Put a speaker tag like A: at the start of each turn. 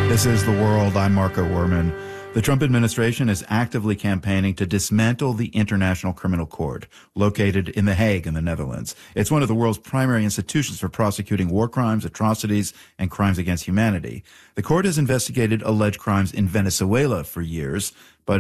A: This is The World. I'm Marco Werman. The Trump administration is actively campaigning to dismantle the International Criminal Court, located in The Hague in the Netherlands. It's one of the world's primary institutions for prosecuting war crimes, atrocities, and crimes against humanity. The court has investigated alleged crimes in Venezuela for years, but